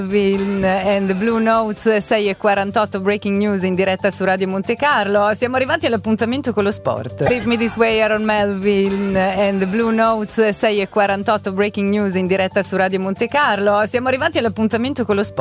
And the Blue Notes 6:48 breaking news in diretta su Radio Monte Carlo. Siamo arrivati all'appuntamento con lo sport. Leave Me This Way, Aaron Melvin and the Blue Notes 6:48 breaking news in diretta su Radio Monte Carlo. Siamo arrivati all'appuntamento con lo sport.